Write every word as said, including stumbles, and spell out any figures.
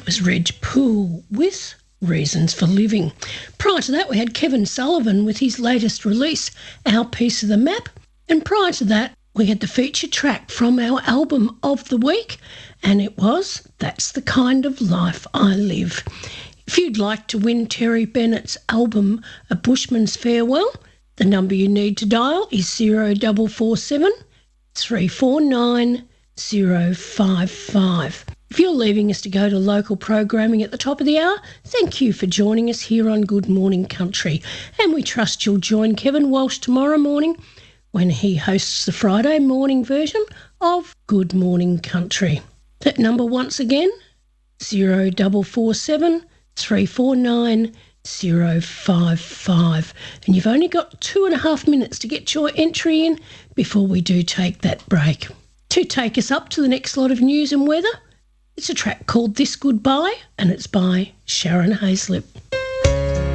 was Reg Poole with Reasons for Living. Prior to that, we had Kevin Sullivan with his latest release, Our Piece of the Map. And prior to that, we had the feature track from our album of the week, and it was That's the Kind of Life I Live. If you'd like to win Terry Bennett's album, A Bushman's Farewell, the number you need to dial is zero four four seven, three four nine, zero five five. If you're leaving us to go to local programming at the top of the hour, thank you for joining us here on Good Morning Country. And we trust you'll join Kevin Walsh tomorrow morning when he hosts the Friday morning version of Good Morning Country. That number once again, zero four four seven, three four nine, zero five five. And you've only got two and a half minutes to get your entry in before we do take that break. To take us up to the next lot of news and weather, it's a track called This Goodbye, and it's by Sharon Hayslip.